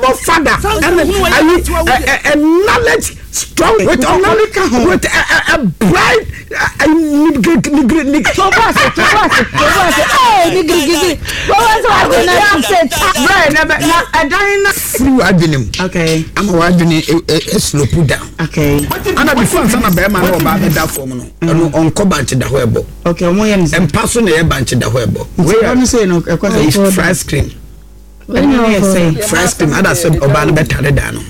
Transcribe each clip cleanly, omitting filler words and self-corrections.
father and knowledge strong with a bright okay, I'm a waging slow put down. Okay, and I'll be fun. Some of them are about that form on Cobanch the Webo. Okay, and passing the bunch of the Webo. Where you say no, fresh cream. When you say fresh cream, I said Obama better than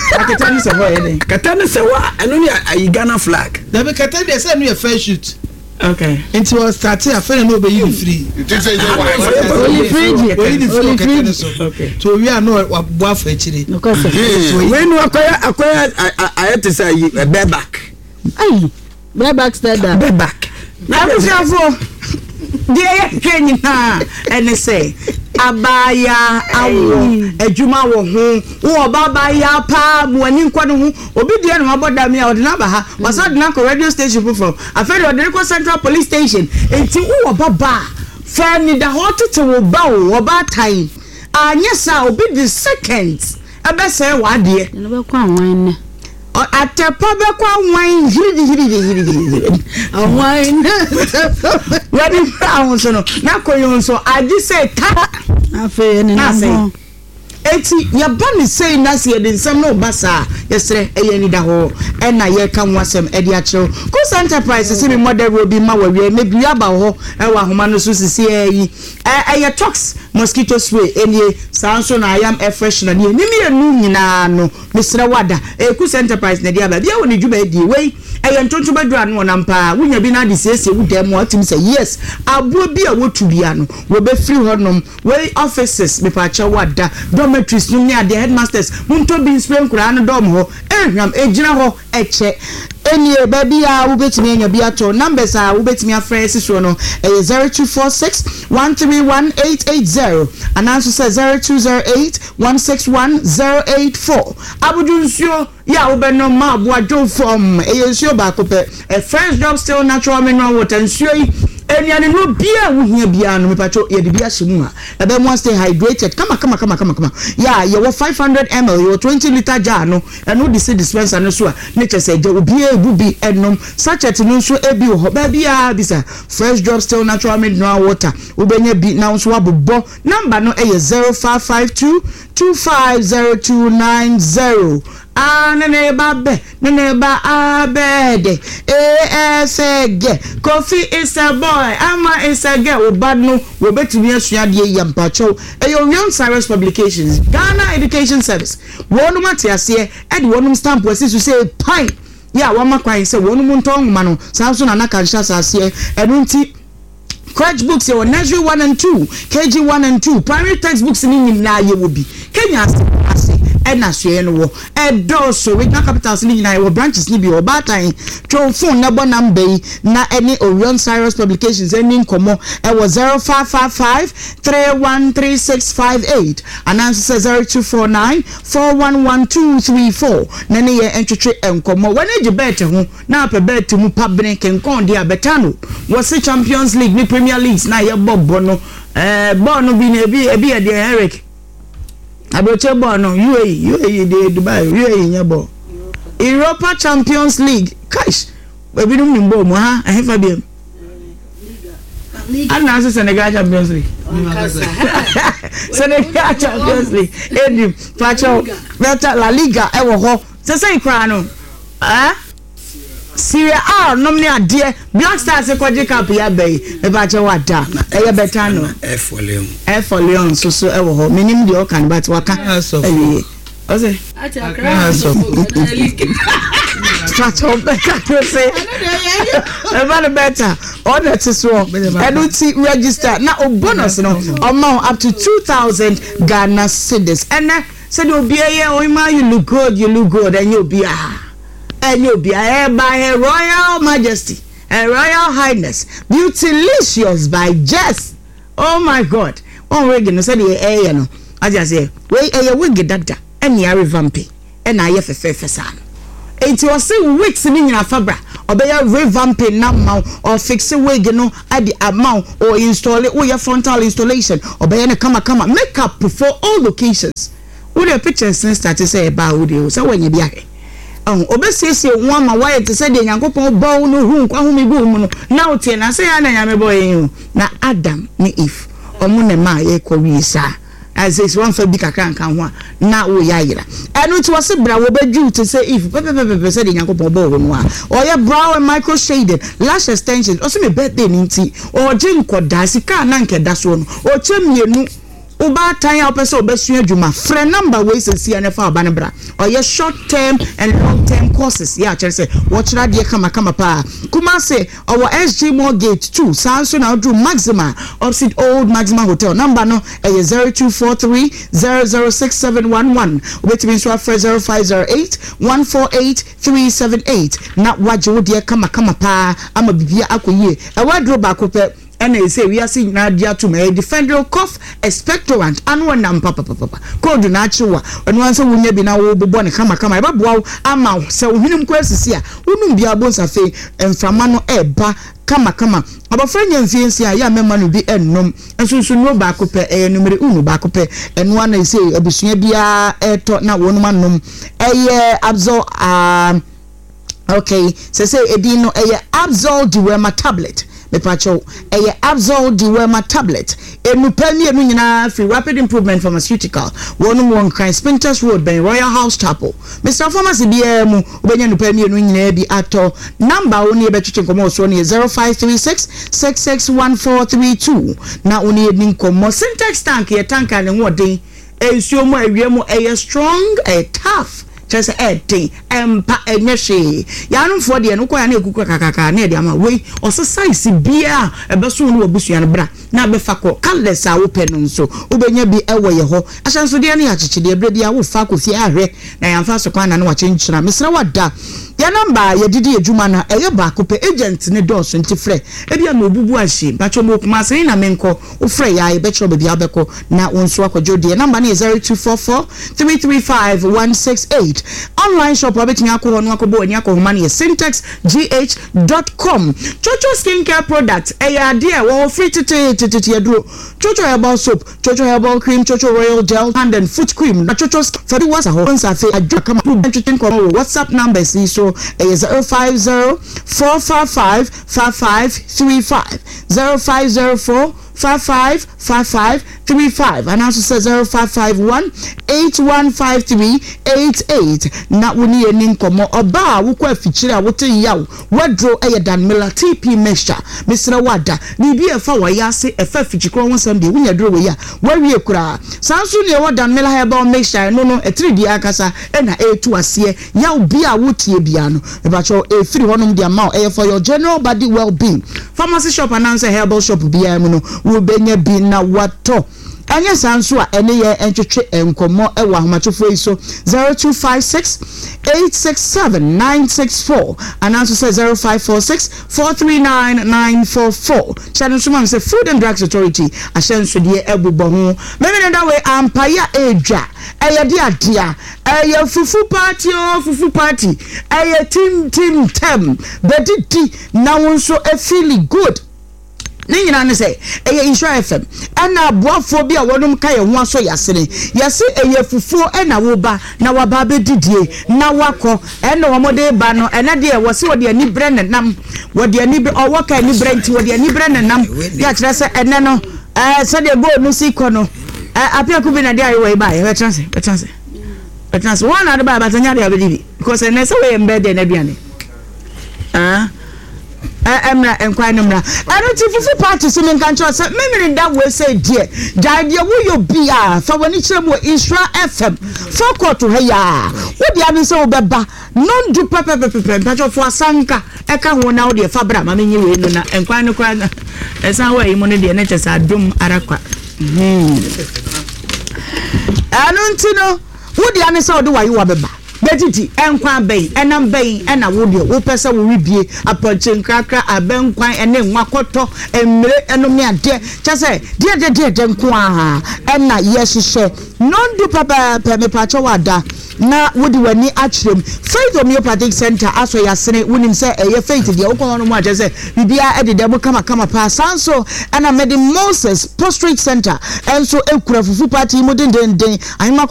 Katana say what? I know you Ghana flag. The Katana send me a fair shoot. Okay. It was starting a fair no be free. Only free. Okay. So we are not what for actually. When you acquire I had to say a bareback. Aye. Bareback stand bareback. Now we have for dear Kenya and they say abaya awo ejuma wo ho wo baba ya pa mwani nkwa no ho obi de no aboda me odina ba ha wasad na ko radio station from afere odeko central police station enti wo baba fa ni da ho tete wo ba wo ba tai anya sa obi the seconds ebe say wa de no be kwa wan ne atepo be kwa wan hiri wan wadi awon so no na koyon so agi say ta afa ni na say eti ya bani say na say de nsam no basa yesre eyani da ho e na ye kan wasem e de a chew Coast Enterprise say me model will be ma wawie me bia ba ho e wa homa no so sisi yi e tox mosquito spray enie sanso na ayam air freshener ni me enu nyina no mesre wada Coast Enterprise na dia ba bia woni djuma di wei e ntonto badura no na mpa wunya bi na de sese wu dem atim say yes abo bi a wotu bia no wo be free honom wei offices me pa cha wada dormitories no near the headmasters munto bi spray nkura no dom ho ehwam ejina ho eche enie baby a wo betimi anya bi ato numbers a wo betimi afre sisi no 0246131880 and answer says 0208161084 abudunsuo ya wo be no ma aboajo from eyensuo ba kope a fresh job still natural mineral water nsuo yi eniane no bia wo hia bia no mepacho ye de bia hyimu a ebe mo stay hydrated kama ya ye wo 500 ml your 20 liter jar no eno de dispenser no so a nature say je obi ebubi enom sachet no so ebi ho ba bia bisa fresh drop still natural mineral water ubenya bi na so abobbo number no eye 0552250290 Neneba abede esege coffee is a boy ama is a girl bad no we betumi asua de yampacho Young Cyrus Publications Ghana Education Service wonu mate ase e de wonu stamp wasi so say pine ya wama kwan say wonu monton ma no sanso na na kansha ase enunti Crutch books your nursery 1 and 2 KG 1 and 2 primary textbooks ni na ye wo bi Kenya ase ena hwe no wo edoso regional capitals ni nyina wo branches ni bi obatan twon phone na bo number yi na any Orion Cyrus Publications any nkomo e wo 0555313658 and answer 0249411234 na ne ye entwetwe enkomo wane je bet ho na ape bet mu pabne kenkon dia betano wo se Champions League ni Premier League na ye bobbo no bono bi na ebi e de Eric Aboche bono UAE de Dubai UAE nyabo Europa Champions League cash we bi num nimbo mu ha ahefa biem Ana so Senegal Champions League Senegal Champions League edim facho beta La Liga e wo ho se ikra no Syria nomni ade Black Stars kwaje cup ya bay e ba che wada e ye beta no e for Leon so e wo ho minim de o kan but waka eh ose akra so Strato better to say about better all that is so enuti register na o bonus no amount up to 2,000 Ghana cedis and said obi eh o ma you look good and you be and you be by Her Royal Majesty and Royal Highness Beautylicious by Jess. Oh my God. On Regan said the no. I just say, wait a wig dada and ya revamping and I have a fair san. It was 6 weeks in your fabra or be a revamping now or fix a wig no at the amount or install it or your frontal installation or be any come make up for all locations. Who the pictures since start to say about audio so when you be obesiesie nwa ma why te say de Nyankopɔn bawo no hu kwa hu me gu mu no na otie na say na nyame boy na Adam ni Eve omo ne ma ye kwa wi sa as is one for bi kakra nkan ho na wo ya yira enu ti wose bra wo badwu te say Eve pepe say de Nyankopɔn bawo no a oye brow and micro shaded lash extensions also me birthday ni nti o je nkoda sika na nkeda so no o chemienu Uba tanya opesa obesua adwuma frɛ number we sesi ane fa oba ne bra oye short term and long term courses ya chere say watchra de kama pa kuma say our SG Mortgage 2 sanso na do Maxima opposite Old Maxima Hotel number no 0243 006711 obetimi so afre 0508 148 378 na waje wo de kama pa ama bibia akoyie e wadro ba ko pe and they say we are seeing Nadia to me defender cough expectorant and one nam papa code natural and once we be now will be born kama eba ama se ohunum kwasisi a unum bia bon safe emframa no eba kama abafra nyamfiensi a ya mema no bi ennom enso no ba ko pe numere unu ba ko pe eno ana say abusua bia eto na wonum anom Absol okay say edino Absol Diwema tablet me pacho Absol Diwema tablet enupani enu nyina free rapid improvement pharmaceutical won kan Spinters Road ben Royal House Chapel Mr Pharmacy bia mu obenya nupani enu nyina bi ato number oni e betwetwe nkomo so ne 0536 661432 na oni edi nkomo Syntex tank ye tanka ne hoden ensuo mu awiemu strong tough just day empa enyeshi ya no for de no kwa na ekuku kakaka na de ama we oso size bia ebeso no obusua no bra na be fa ko kalesa wo pe no nso obenya bi ewo ye ho ahyanso de na achichide ebre bia wo fa ko fie ahwe na yamfa so kwa na no wachenchira mesra wada ya namba ye didi ejuma na eye ba ko pe agent ne do so ntifre ebia na obubu ahye bacho mo kuma se na menko wo frɛ ya ye betro be bia beko na wonso akwadwo de namba na 0244 335 168 online shop abetimi akọ no akọbo ani akọ homa ne syntaxgh.com Chocho skincare product ade e wo free tete aduro Chocho herbal soap Chocho herbal cream Chocho royal gel hand and foot cream na Chocho for the was a whole safe adwakama entertain ko WhatsApp number is so 050 455 5535 0504 555535 and also says 0551 815388 na woni eni nkomo oba wo kwa fichire a wote yawo wadro Dan Miller TP mixture Mr Wada ni bi efa wa yase efa fichikro won sam de wunya dro we ya wawie kura sanso ne wo Dan Miller herbal mixture no etridi akasa na etu ase yawo bia wotie bia no ebacho efiri honum dia ma for your general body well-being pharmacy shop announce herbal shop bia mu no wo benya bi na wato anya sanso a ene ye entwetwe enkomo ewa ahomachofo iso 0256 867 964 and also say 0546 439 944 channel suma say Food and Drugs Authority ashenso de ebubo ho meme na we ampaya edwa eyede adia fufu party team tem bedidi na wonso e feel good ni nyina ne say Insure FM ana boafo bi a wonum ka ye ho aso yasene yase fufu na wo ba na waba bedidie na wako na womode ba no na de wose wode ani bre ne nam wode ani owoka ani bre nti wode ani bre ne nam ya kire se ene no se de go no si kono apia ku bi na de ayi we ba ye betrance one ade ba batanya de abedibi because ene se we embed na duane emra enkwanumra anu ti fufu party so men kan cho say memiri that we say dear jade wo yo bia fa woni kirem wo Insure FM focus to heya wo dia bi say wo beba non du pepe pacho fo asanka e ka ho na wo de fa bra ma menyi we no na enkwanu kwa esan wa yi mo ne de na chesa adum arakwa anu ntino wo dia ne say wo de wa yi wa beba betiti enkwan bɛn enam bɛn ena wodie wo pɛsɛ wo ribie apɔnkye nkrakra abenkwan ene nwakoto emre enom ne ade kyase de nko aha ena yehyehyɛ non du papa me pacho wada na wodi wani akyerem Faith Homeopathic Center aso yasene wonim sɛ eye Faith de wokɔ no mu akyese bibia edede mo kama pa sanso ena Medi Moses Prostrate Center enso ekura fufu party mo den ahima